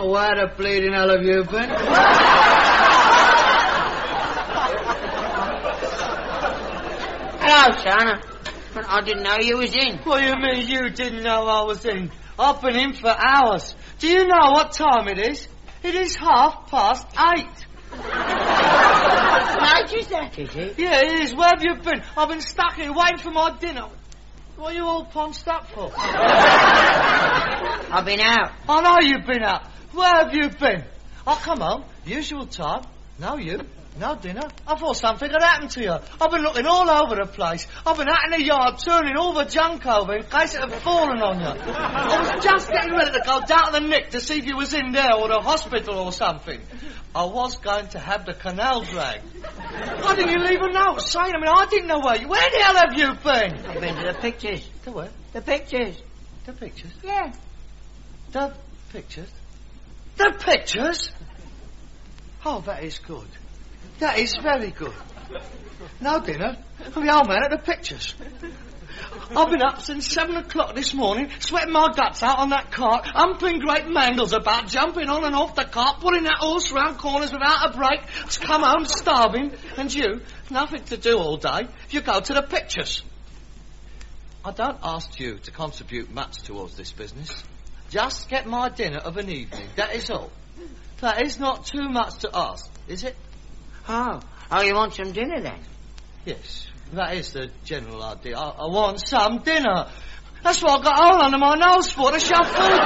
Oh, where the bleeding hell have you been? Hello, son. I didn't know you was in. What do you mean you didn't know I was in? I've been in for hours. Do you know what time it is? It is 8:30. Night is that, is it? Yeah, it is. Where have you been? I've been stuck here waiting for my dinner. What are you all punched up for? I've been out. I know you've been out. Where have you been? I come home, usual time. No you, no dinner. I thought something had happened to you. I've been looking all over the place. I've been out in the yard turning all the junk over in case it had fallen on you. I was just getting ready to go down to the Nick to see if you was in there or the hospital or something. I was going to have the canal dragged. Why didn't you leave a note saying? I didn't know where the hell have you been? I've been to the pictures. To where? The pictures. The pictures? Yeah. The pictures? The pictures? Oh, that is good. That is very good. No dinner. The old man at the pictures. I've been up since 7 o'clock this morning, sweating my guts out on that cart, humping great mangles about, jumping on and off the cart, pulling that horse round corners without a break, come home starving, and you, nothing to do all day, you go to the pictures. I don't ask you to contribute much towards this business. Just get my dinner of an evening, that is all. That is not too much to ask, is it? Oh, you want some dinner then? Yes, that is the general idea. I want some dinner. That's what I got all under my nose for, to shove food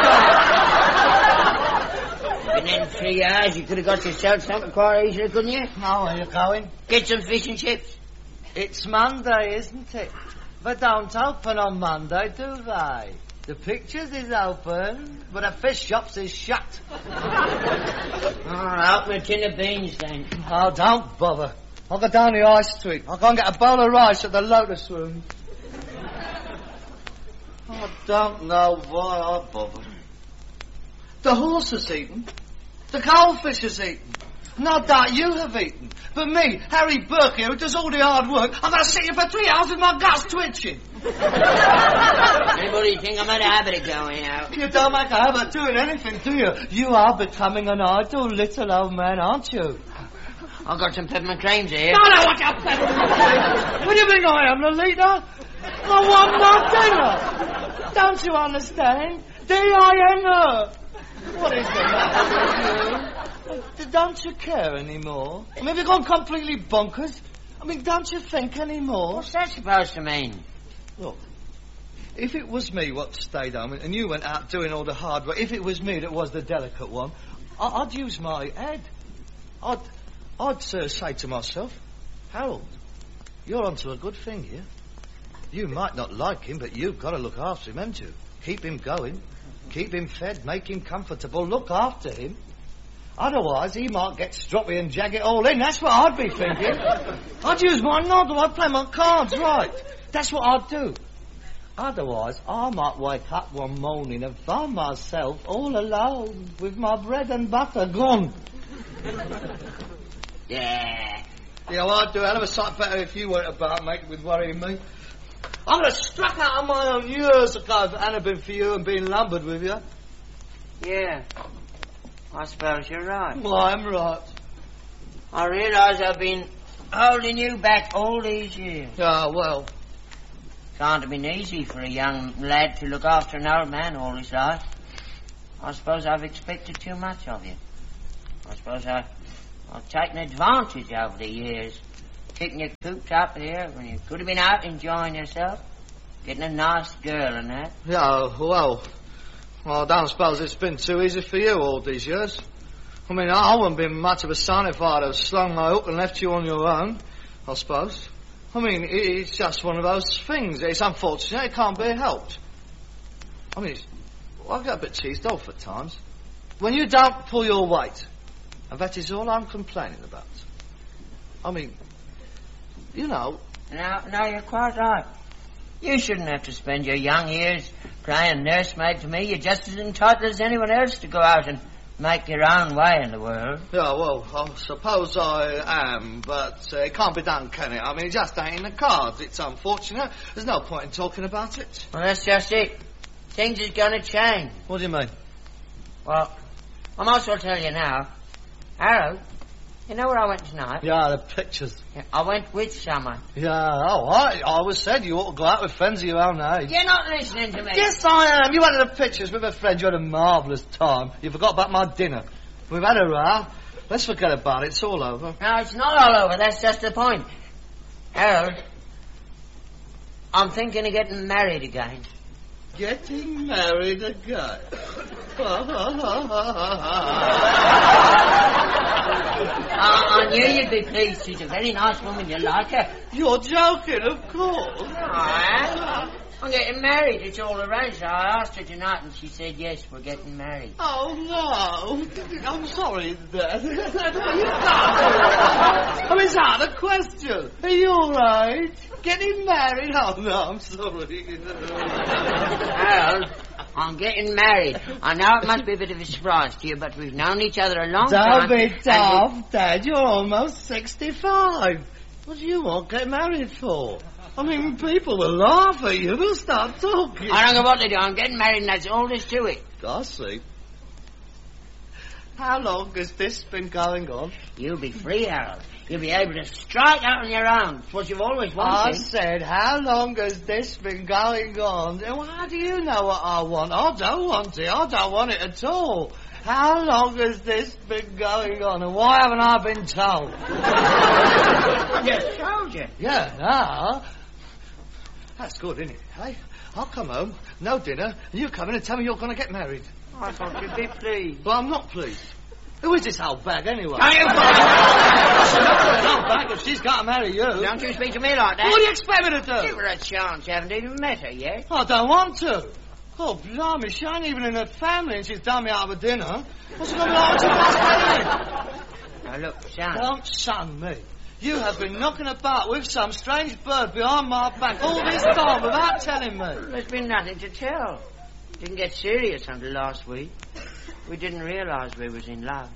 down. Been in 3 hours, you could have got yourself something quite easily, couldn't you? Now where you going? Get some fish and chips. It's Monday, isn't it? They don't open on Monday, do they? The pictures is open, but the fish shops is shut. I'll open a tin of beans then. Oh, don't bother. I'll go down the high street. I'll go and get a bowl of rice at the Lotus Room. I don't know why I bother. The horse has eaten. The goldfish has eaten. No doubt you have eaten. But me, Harry Burke here, who does all the hard work, I'm going to sit here for 3 hours with my guts twitching. Anybody think I'm in a habit of going out? You don't make a habit of doing anything, do you? You are becoming an idle little old man, aren't you? I've got some peppermint creams here. No, watch out, peppermint creams! What do you think I am, Lolita? I want my dinner! Don't you understand? D-I-N-E! What is the matter with you? Don't you care anymore? Have you gone completely bonkers? Don't you think anymore? What's that supposed to mean? Look, if it was me what stayed home and you went out doing all the hard work, if it was me that was the delicate one, I'd use my head. I'd say to myself, Harold, you're onto a good thing here. You might not like him, but you've got to look after him, haven't you? Keep him going, keep him fed, make him comfortable, look after him. Otherwise, he might get stroppy and jag it all in. That's what I'd be thinking. I'd use my noddle. I'd play my cards right. That's what I'd do. Otherwise, I might wake up one morning and find myself all alone with my bread and butter gone. Yeah. Yeah, well, I'd do a hell of a sight better if you weren't about, mate, with worrying me. I would have struck out on my own years ago if it hadn't been for you and being lumbered with you. Yeah. I suppose you're right. Well, I'm right. I realise I've been holding you back all these years. Ah, well. Can't have been easy for a young lad to look after an old man all his life. I suppose I've expected too much of you. I suppose I've taken advantage over the years, keeping you cooped up here when you could have been out enjoying yourself, getting a nice girl and that. Yeah, well, I don't suppose it's been too easy for you all these years. I wouldn't have been much of a son if I'd have slung my hook and left you on your own, I suppose. It's just one of those things. It's unfortunate. It can't be helped. I get a bit cheesed off at times. When you don't pull your weight, and that is all I'm complaining about. You know... No, you're quite right. You shouldn't have to spend your young years playing nursemaid to me. You're just as entitled as anyone else to go out and make your own way in the world. Yeah, well, I suppose I am, but it can't be done, can it? It just ain't in the cards. It's unfortunate. There's no point in talking about it. Well, that's just it. Things is going to change. What do you mean? Well, I might as well tell you now. Harold, you know where I went tonight? Yeah, the pictures. Yeah, I went with someone. Yeah, I always said you ought to go out with friends of your own age. You're not listening to me. Yes, I am. You went to the pictures with a friend. You had a marvellous time. You forgot about my dinner. We've had a row. Let's forget about it. It's all over. No, it's not all over. That's just the point. Harold, I'm thinking of getting married again. Getting married again? I knew you'd be pleased. She's a very nice woman. You like her. You're joking, of course. I am. I'm getting married. It's all arranged. I asked her tonight and she said yes, we're getting married. Oh, no. I'm sorry, Dad. You can't do that. I mean, it's out of the question. Are you all right? Getting married? Oh, no, I'm sorry. Harold, I'm getting married. I know it must be a bit of a surprise to you, but we've known each other a long time. Don't be daft, Dad. You're almost 65. What do you want to get married for? I mean, people will laugh at you. They'll start talking. I don't know what to do. I'm getting married and that's all there's to it. I see. How long has this been going on? You'll be free, Harold. You'll be able to strike out on your own. It's what you've always wanted. I said, how long has this been going on? And how do you know what I want? I don't want it. I don't want it at all. How long has this been going on, and why haven't I been told? I just told you. Yeah, now. That's good, isn't it, hey? I'll come home, no dinner, and you come in and tell me you're going to get married. I thought you'd be pleased. But I'm not pleased. Who is this old bag, anyway? Don't you Old bag if she's got to marry you. Don't you speak to me like that. What do you expect me to do? Give her a chance. You haven't even met her yet. I don't want to. Oh, blimey, she ain't even in her family and she's done me out of a dinner. What's she going to be like when she comes back in? Now, look, son. Don't son me. You have been knocking about with some strange bird behind my back all this time without telling me. There's been nothing to tell. Didn't get serious until last week. We didn't realise we was in love.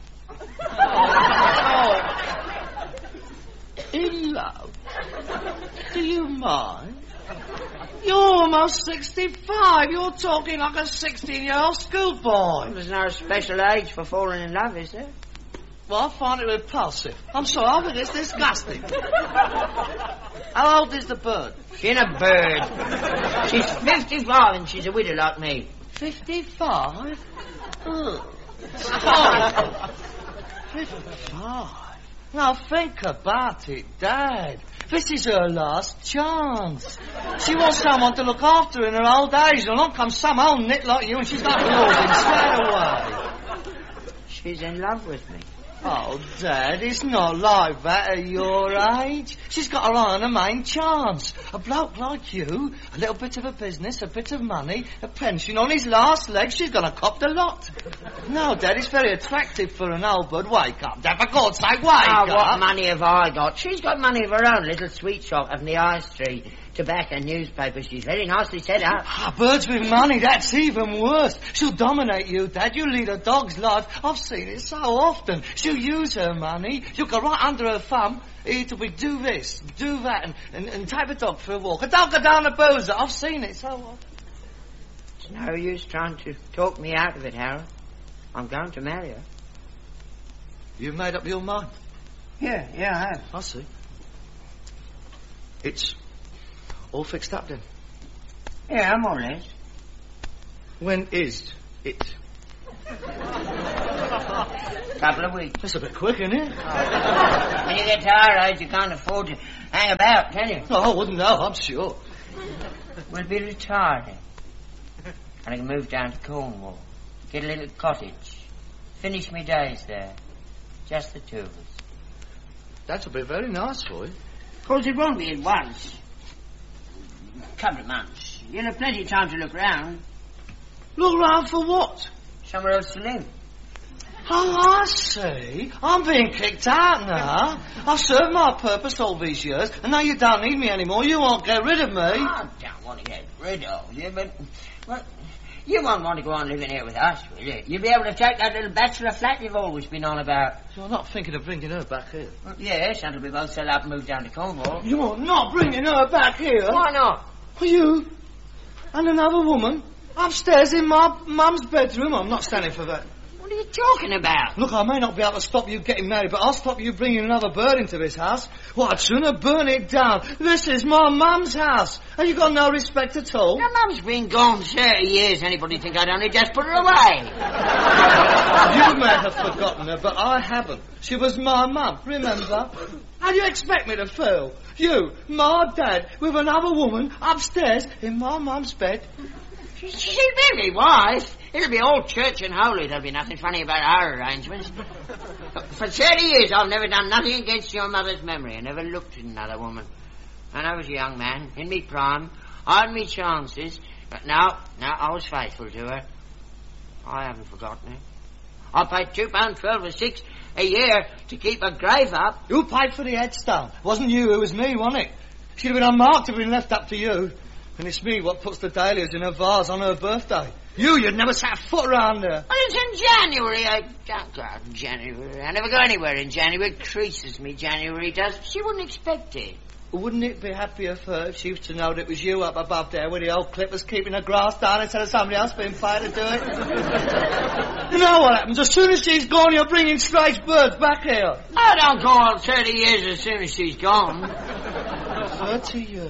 Oh. In love? Do you mind? You're almost 65. You're talking like a 16-year-old schoolboy. There's no special age for falling in love, is there? Well, I find it repulsive. I'm sorry, I think it's disgusting. How old is the bird? She ain't a bird. She's 55 and she's a widow like me. 55? Ugh. Oh. 55? Now, think about it, Dad. This is her last chance. She wants someone to look after her in her old age. And along comes some old nit like you and she's got lording straight away. She's in love with me. Oh, Dad, it's not like that at your age. She's got her eye on her main chance. A bloke like you, a little bit of a business, a bit of money, a pension on his last legs, she's going to cop the lot. No, Dad, it's very attractive for an old bird. Wake up, Dad, for God's sake, wake up. What money have I got? She's got money of her own, little sweet shop up in the High Street. Tobacco, newspaper, she's very nicely set up. Ah, birds with money, that's even worse. She'll dominate you, Dad. You'll lead a dog's life. I've seen it so often. She'll use her money. You'll go right under her thumb. It'll be do this, do that, and take the dog for a walk. A dog go down the boozer. I've seen it so often. It's no use trying to talk me out of it, Harold. I'm going to marry her. You've made up your mind? Yeah, I have. I see. It's all fixed up then? Yeah, more or less. When is it? Couple of weeks. That's a bit quick, isn't it? When you get to our age, you can't afford to hang about, can you? No, I wouldn't know, I'm sure. We'll be retiring. And I can move down to Cornwall. Get a little cottage. Finish me days there. Just the two of us. That'll be very nice for you. Of course, it won't be at once. A couple of months. You'll have plenty of time to look round. Look round for what? Somewhere else to live. Oh, I see. I'm being kicked out now. I've served my purpose all these years, and now you don't need me anymore. You won't get rid of me. I don't want to get rid of you, but... Well, you won't want to go on living here with us, will you? You'll be able to take that little bachelor flat you've always been on about. You're not thinking of bringing her back here? Well, yes, until we both sell up and move down to Cornwall. You're not bringing her back here? Why not? Are you? And another woman? Upstairs in my mum's bedroom? I'm not standing for that. What are you talking about? Look, I may not be able to stop you getting married, but I'll stop you bringing another bird into this house. Well, I'd sooner burn it down. This is my mum's house. Have you got no respect at all? Your mum's been gone 30 years. Anybody think I'd only just put her away? You may have forgotten her, but I haven't. She was my mum, remember? How do you expect me to feel? You, my dad, with another woman upstairs in my mum's bed? She's really wife. It'll be all church and holy. There'll be nothing funny about our arrangements. For 30 years I've never done nothing against your mother's memory. I never looked at another woman. And I was a young man, in me prime. I had me chances. But now I was faithful to her. I haven't forgotten her. I paid £2.12 or £6 a year to keep her grave up. You paid for the headstone. Wasn't you, it was me, wasn't it? She'd have been unmarked if it had been left up to you. And it's me what puts the dahlias in her vase on her birthday. You'd never set a foot around her. Well, it's in January. I don't go out in January. I never go anywhere in January. It creases me, January does. She wouldn't expect it. Wouldn't it be happier for her if she was to know that it was you up above there with the old clippers keeping her grass down instead of somebody else being paid to do it? You know what happens? As soon as she's gone, you're bringing strange birds back here. I don't go on 30 years as soon as she's gone. 30 years.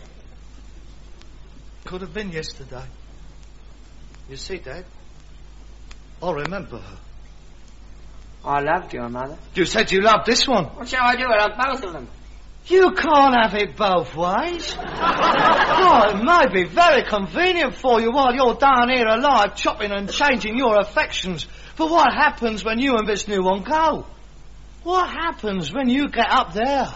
Could have been yesterday. You see, Dad? I remember her. I loved your mother. You said you loved this one. What shall I do? I love both of them. You can't have it both ways. Oh, it may be very convenient for you while you're down here alive, chopping and changing your affections. But what happens when you and this new one go? What happens when you get up there?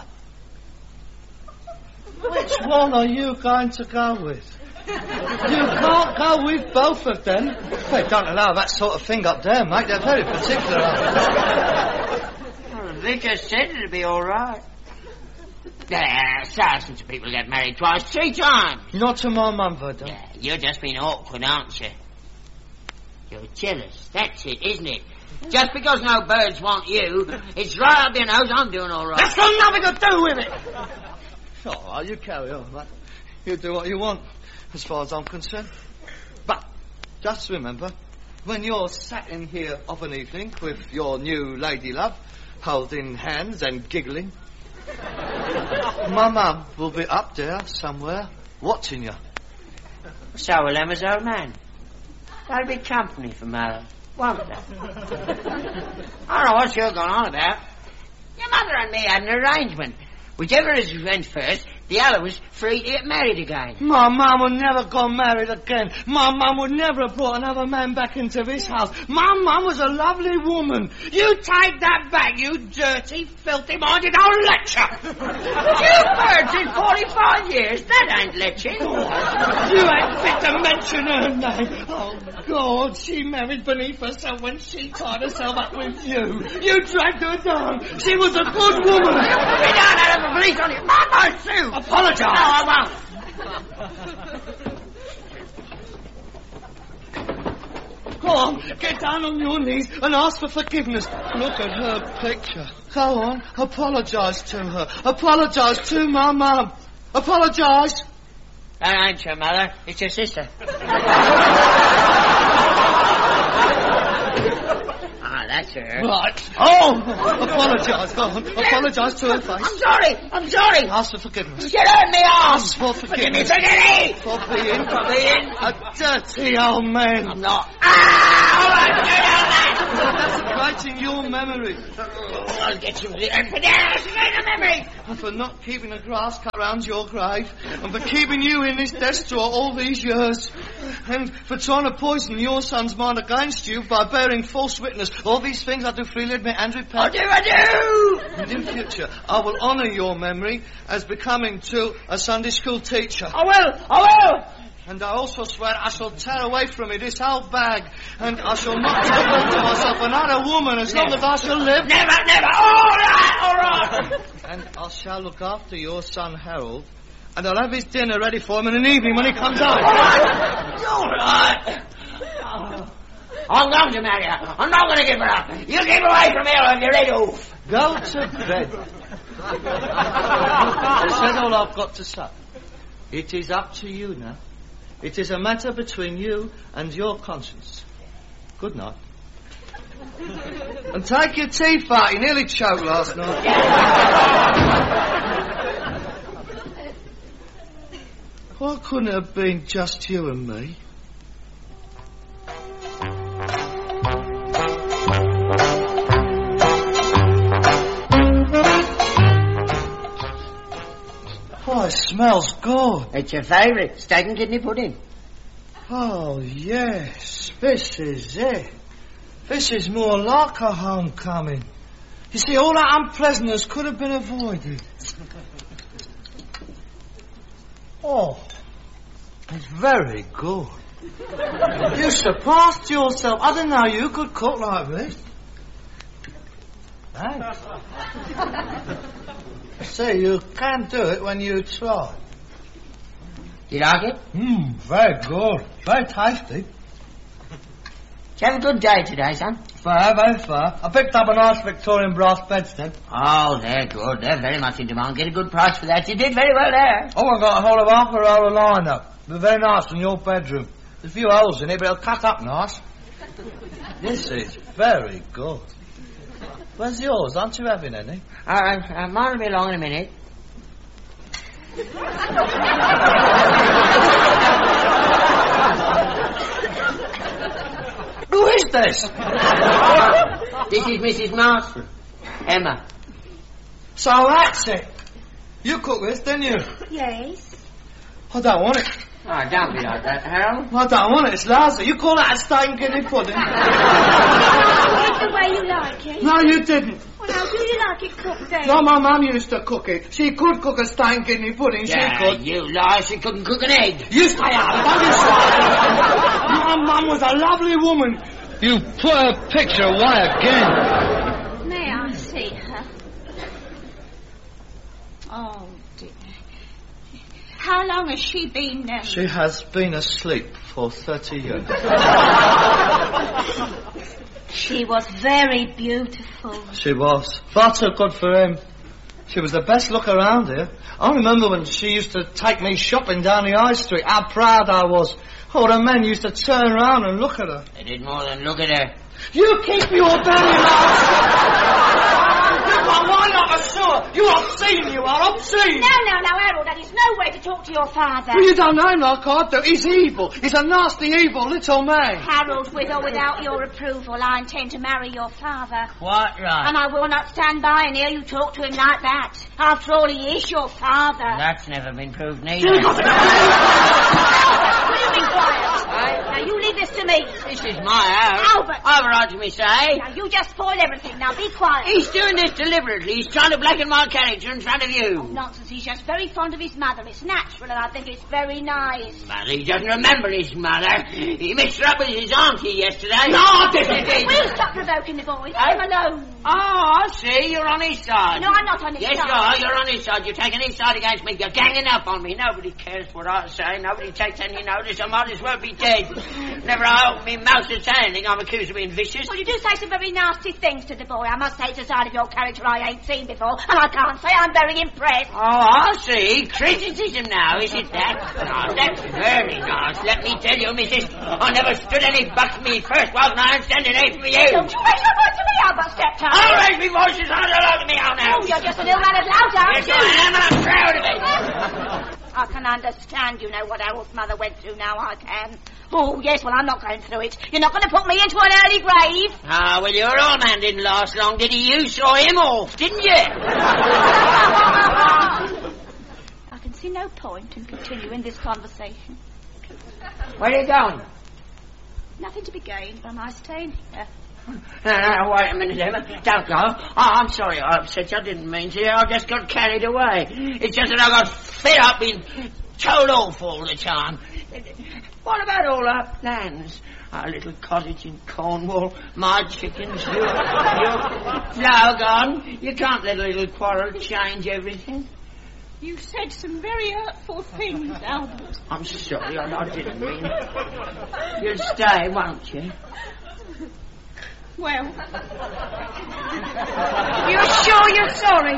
Which one are you going to go with? You can't go with both of them. They don't allow that sort of thing up there, mate. They're very particular. Well, they just said it'd be all right. Thousands of people get married twice, 3 times. Not to my mum, Verda. Yeah, you're just being awkward, aren't you? You're jealous. That's it, isn't it? Just because no birds want you, it's right up your nose I'm doing all right. That's got nothing to do with it. Oh, you carry on, mate. You do what you want, as far as I'm concerned. But just remember, when you're sat in here of an evening with your new lady love, holding hands and giggling, my mum will be up there somewhere watching you. So will Emma's old man. That'll be company for Mother, won't it? I don't know what you're going on about. Your mother and me had an arrangement. Whichever of us went first, the other was free to get married again. My mum would never go married again. My mum would never have brought another man back into this house. My mum was a lovely woman. You take that back, you dirty, filthy-minded old lecher. You've heard in 45 years. That ain't leching. You ain't fit to mention her name. Oh, God, she married beneath herself when she tied herself up with you. You dragged her down. She was a good woman. We don't have the police on you. Mama, Sue. Apologise. No, I won't. Go on, get down on your knees and ask for forgiveness. Look at her picture. Go on, apologise to her. Apologise to my mum. Apologise. That ain't your mother. It's your sister. That's her. Right. Oh! Apologise, go on. Apologise to her face. I'm sorry. Ask for forgiveness. You hurt me off. Ask for forgiveness. Forgive me. For being a dirty old man. I'm not. All right, That's writing your memory. I'll get you for the memory. And for not keeping the grass cut round your grave. And for keeping you in this death straw all these years. And for trying to poison your son's mind against you by bearing false witness. All these things I do freely admit and repent. I do. And in future, I will honour your memory as becoming to a Sunday school teacher. I will. And I also swear I shall tear away from me this old bag, and I shall not take unto myself another woman as long as I shall live. Never. All right. And I shall look after your son Harold, and I'll have his dinner ready for him in an evening when he comes home. All right. I'm going to marry her. I'm not going to give her up. You keep away from here or you're ready off. Go to bed. That's all I've got to say. It is up to you now. It is a matter between you and your conscience. Good night. And take your teeth out. You nearly choked last night. Why couldn't it have been just you and me? Oh, it smells good. It's your favourite, steak and kidney pudding. Oh, yes. This is it. This is more like a homecoming. You see, all that unpleasantness could have been avoided. Oh, it's very good. You surpassed yourself. I didn't know you could cook like this. Thanks. See, you can do it when you try. You like it? Very good. Very tasty. Did you have a good day today, son? Fair, very fair. I picked up a nice Victorian brass bedstead. Oh, they're good. They're very much in demand. Get a good price for that. You did very well there. Oh, I got a hold of half a roll of line up. They're very nice in your bedroom. There's a few holes in it, but it'll cut up nice. This is very good. Where's yours? Aren't you having any? Mine will be along in a minute. Who is this? This is Mrs. Marston. Emma. So that's it. You cooked this, didn't you? Yes. I don't want it. Oh, don't be like that, Harold. I don't want it. It's lousy. You call that a steak and kidney pudding? It's the way you like it. No, you didn't. Well, how do you like it cooked then? No, my mum used to cook it. She could cook a steak and kidney pudding. Yeah, she could. you lie. She couldn't cook an egg. You stay out of it. Don't you stay. My mum was a lovely woman. You put her picture away again. May I see her? Oh, dear. How long has she been there? She has been asleep for 30 years. She was very beautiful. She was. Far too good for him. She was the best look around here. I remember when she used to take me shopping down the high street, how proud I was. All the men used to turn around and look at her. They did more than look at her. You keep your dirty mouth! You've got wine like a sewer! You obscene, you are obscene! No, Harold, that is no way to talk to your father. Well, you don't know him like I do. He's evil. He's a nasty, evil little man. Harold, with or without your approval, I intend to marry your father. Quite right. And I will not stand by and hear you talk to him like that. After all, he is your father. That's never been proved neither. Will you be quiet? Now, you leave this to me. This is my house. Albert. I've a right to me say. Now, you just spoil everything. Now, be quiet. He's doing this deliberately. He's trying to blacken my character in front of you. Nonsense. He's just very fond of his mother. It's natural, and I think it's very nice. But he doesn't remember his mother. He mixed her up with his auntie yesterday. No, I didn't. Will you stop provoking the boy? Leave him alone. Oh, I see. You're on his side. No, I'm not on his yes, side. you are. You're on his side. You're taking his side against me. You're ganging up on me. Nobody cares what I say. Nobody takes any notice. I might as well be dead. Never I open me mouth to say anything. I'm accused of being vicious. Well, you do say some very nasty things to the boy. I must say it's a side of your character I ain't seen before, and I can't say I'm very impressed. Oh, I see. Criticism now, is it that? Oh, that's very nice. Let me tell you, missus, I never stood any buck me first, wasn't I? I'm standing here for you. Don't you raise your voice to me, Albert Steptoe. I'll raise me voices on the loud of me out now. Oh, you're just an ill-mannered lout, aren't Yes, you? I am, and I'm proud of it. I can understand, you know, what Harold's mother went through now, I can. Oh, yes, well, I'm not going through it. You're not going to put me into an early grave. Ah, well, your old man didn't last long, did he? You saw him off, didn't you? I can see no point in continuing this conversation. Where are you going? Nothing to be gained by my staying here. No, wait a minute, Emma. Don't go. Oh, I'm sorry I upset you. I didn't mean to. I just got carried away. It's just that I got fed up being told off all the time. What about all our plans? Our little cottage in Cornwall, my chickens, your flower garden. You can't let a little quarrel change everything. You said some very hurtful things, Albert. I'm sorry, I didn't mean it. You'll stay, won't you? Well, you're sure you're sorry?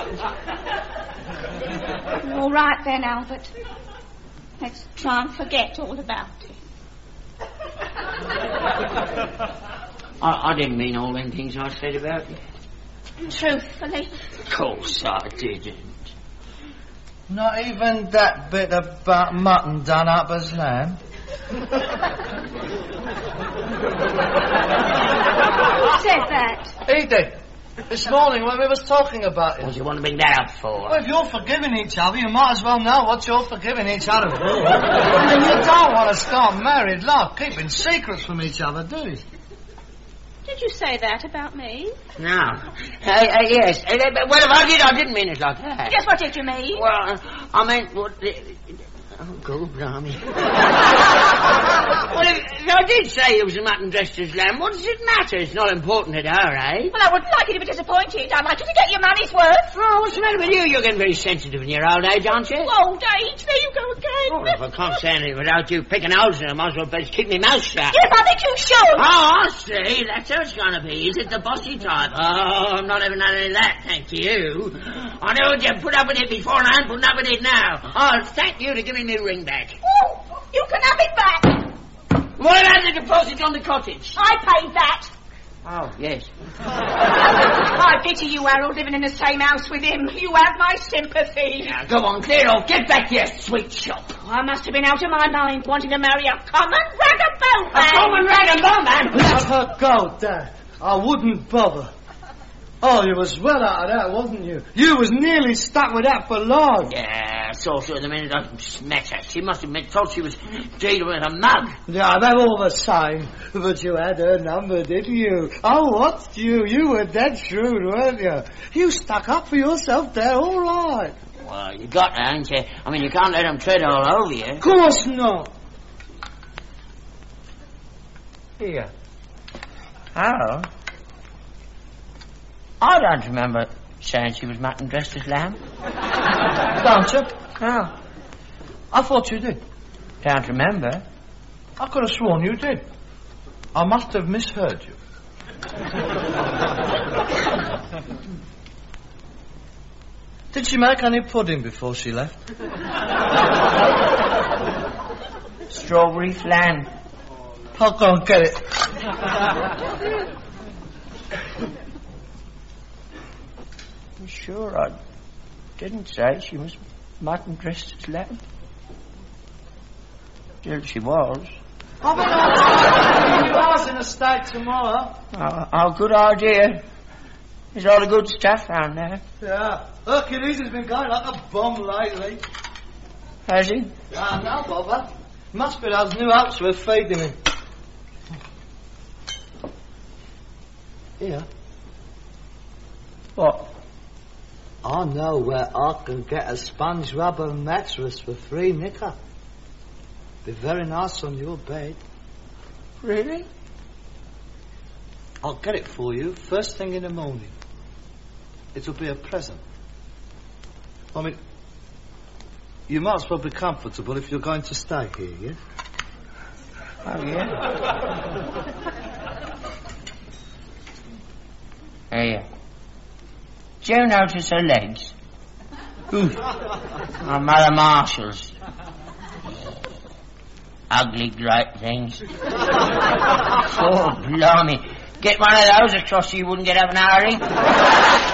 All right then, Albert. Let's try and forget all about it. I didn't mean all them things I said about you. Truthfully? Of course I didn't. Not even that bit about mutton done up as lamb? Who said that? He did. This morning when we was talking about it. What do you want to bring that up for? Well, if you're forgiving each other, you might as well know what you're forgiving each other for. I mean, you don't want to start married life keeping secrets from each other, do you? Did you say that about me? No. Yes. Well, if I did, I didn't mean it like that. Yes, what did you mean? Well, I meant what... Oh, God, blimey. Well, if I did say there was a mutton dressed as lamb, what does it matter? It's not important to her, eh? Well, I wouldn't like you to be disappointed. I'd like you to get your money's worth. Oh, what's the matter with you? You're getting very sensitive in your old age, aren't you? Old age? There you go again. Oh, if I can't say anything without you picking holes in it, I might as well best keep my mouth shut. Yes, I think you should. Oh, I see. That's how it's going to be. Is it the bossy type? Oh, I'm not having none of that, thank you. I know you put up with it before and I ain't putting up with it now. Oh, thank you to give me my ring back. Oh, you can have it back. What about the deposit on the cottage? I paid that. Oh, yes. I pity you, Harold, living in the same house with him. You have my sympathy. Now, go on, clear off. Get back to your sweet shop. Oh, I must have been out of my mind wanting to marry a common ragamuffin man. A common ragamuffin man? Let her go, Dad. I wouldn't bother. Oh, you was well out of that, wasn't you? You was nearly stuck with that for long. Yeah, I saw her the minute I met her. She must have thought she was dealing with a mug. Yeah, they're all the same. But you had her number, didn't you? I watched you. You were dead shrewd, weren't you? You stuck up for yourself there, all right. Well, you got her, ain't you? I mean, you can't let them tread all over you. Of course not. Here. Oh? I don't remember saying she was mutton dressed as lamb. Don't you? No. I thought you did. Don't remember. I could have sworn you did. I must have misheard you. Did she make any pudding before she left? Strawberry flan. I'll go and get it. You sure I didn't say she was mutton dressed as lamb? Still, she was. I mean, you was in a state tomorrow. Oh, good idea. There's all the good stuff round there. Yeah. Hercules has been going like a bomb lately. Has he? Ah, no bother. Must be those new oats we're feeding him. Here. What? I know where I can get a sponge rubber mattress for free, Nicker. Be very nice on your bed. Really? I'll get it for you first thing in the morning. It'll be a present. I mean, you might as well be comfortable if you're going to stay here, yeah? Oh, yeah? Hey, do you notice her legs? Oh, Mother Marshall's. Ugly, great things. Oh, blimey. Get one of those across so you wouldn't get up in a hurry.